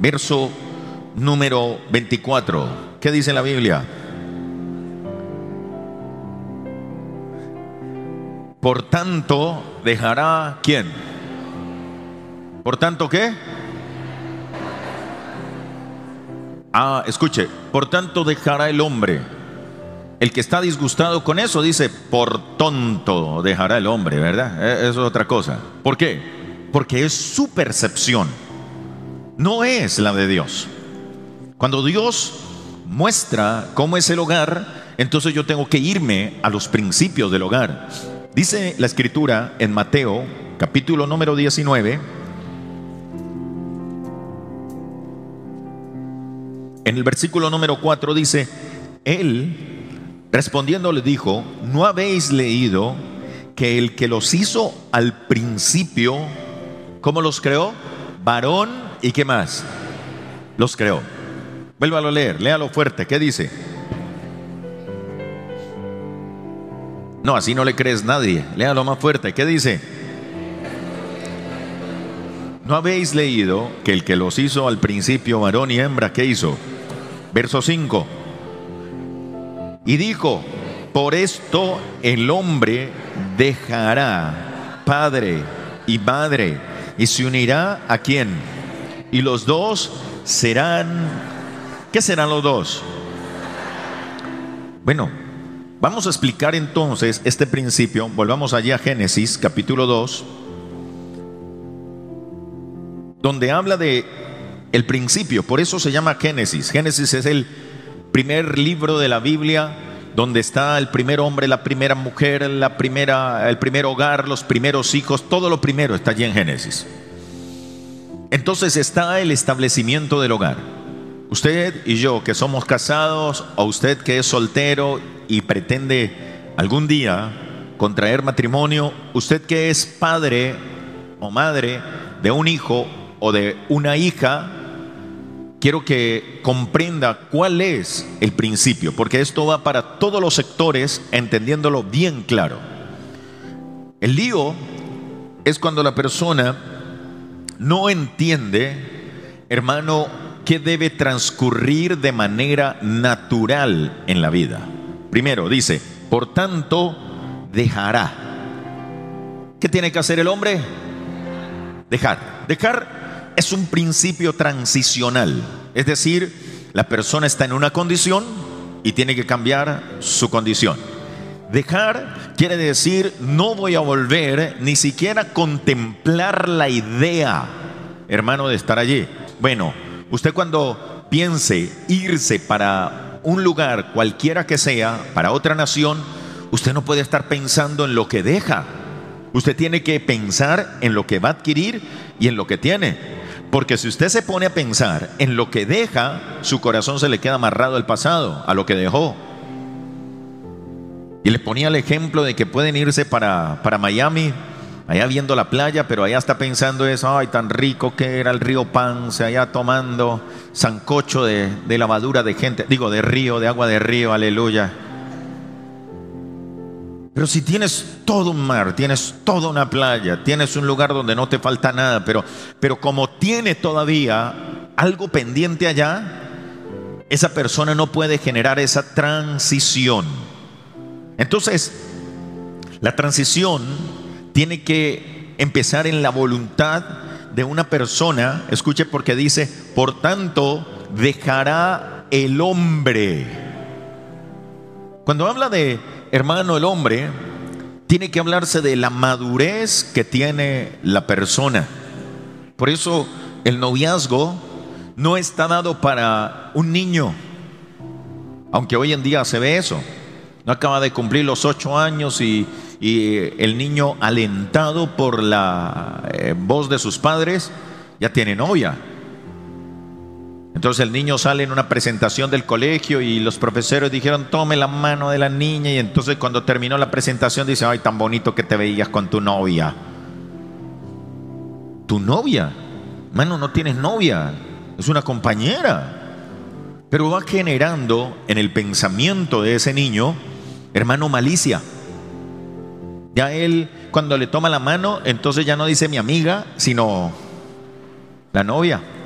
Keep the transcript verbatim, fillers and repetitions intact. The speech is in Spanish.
verso número veinticuatro. ¿Qué dice la Biblia? Por tanto, dejará ¿quién? ¿Por tanto qué? Ah, escuche, por tanto dejará el hombre. El que está disgustado con eso dice, por tonto dejará el hombre, ¿verdad? Eso es otra cosa. ¿Por qué? Porque es su percepción, no es la de Dios. Cuando Dios muestra cómo es el hogar, entonces yo tengo que irme a los principios del hogar. Dice la Escritura en Mateo, capítulo número diecinueve, en el versículo número cuatro dice, Él respondiendo le dijo, ¿no habéis leído que el que los hizo al principio, ¿cómo los creó? Varón y ¿qué más? Los creó. Vuélvalo a leer, léalo fuerte, ¿qué dice? No, así no le crees nadie, léalo más fuerte, ¿qué dice? ¿No habéis leído que el que los hizo al principio, varón y hembra, ¿qué hizo? Verso cinco. Y dijo, por esto el hombre dejará padre y madre y se unirá ¿a quién? Y los dos serán, ¿qué serán los dos? Bueno, vamos a explicar entonces este principio. Volvamos allí a Génesis capítulo dos, donde habla de el principio. Por eso se llama Génesis. Génesis es el primer libro de la Biblia, donde está el primer hombre, la primera mujer, la primera, el primer hogar, los primeros hijos, todo lo primero está allí en Génesis. Entonces está el establecimiento del hogar. Usted y yo que somos casados, o usted que es soltero y pretende algún día contraer matrimonio, usted que es padre o madre de un hijo o de una hija, quiero que comprenda cuál es el principio, porque esto va para todos los sectores, entendiéndolo bien claro. El lío es cuando la persona no entiende, hermano, que debe transcurrir de manera natural en la vida. Primero dice, por tanto, dejará. ¿Qué tiene que hacer el hombre? Dejar. Dejar es un principio transicional, es decir, la persona está en una condición y tiene que cambiar su condición. Dejar quiere decir no voy a volver ni siquiera a contemplar la idea, hermano, de estar allí. Bueno, usted cuando piense irse para un lugar cualquiera que sea, para otra nación, usted no puede estar pensando en lo que deja. Usted tiene que pensar en lo que va a adquirir y en lo que tiene. Porque si usted se pone a pensar en lo que deja, su corazón se le queda amarrado al pasado, a lo que dejó. Y le ponía el ejemplo de que pueden irse para, para Miami, allá viendo la playa, pero allá está pensando eso, ay, tan rico que era el río Pance, allá tomando sancocho de, de lavadura de gente, digo, de río, de agua de río, aleluya. Pero si tienes todo un mar, tienes toda una playa, tienes un lugar donde no te falta nada, pero, pero como tiene todavía algo pendiente allá, esa persona no puede generar esa transición. Entonces, la transición tiene que empezar en la voluntad de una persona. Escuche, porque dice, por tanto, dejará el hombre. Cuando habla de, hermano, el hombre, tiene que hablarse de la madurez que tiene la persona. Por eso el noviazgo no está dado para un niño, aunque hoy en día se ve eso. No acaba de cumplir los ocho años y, y el niño, alentado por la eh, voz de sus padres, ya tiene novia. Entonces el niño sale en una presentación del colegio y los profesores dijeron, tome la mano de la niña, y entonces cuando terminó la presentación dice, ay, tan bonito que te veías con tu novia. ¿Tu novia? Mano, no tienes novia, es una compañera. Pero va generando en el pensamiento de ese niño, hermano, malicia. Ya él, cuando le toma la mano, entonces ya no dice mi amiga, sino la novia.